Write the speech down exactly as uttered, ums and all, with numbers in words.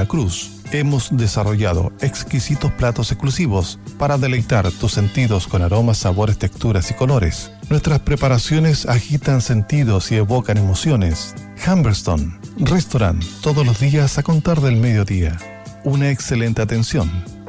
la Cruz, hemos desarrollado exquisitos platos exclusivos para deleitar tus sentidos con aromas, sabores, texturas y colores. Nuestras preparaciones agitan sentidos y evocan emociones. Humberstone Restaurant, todos los días a contar del mediodía. Una excelente atención,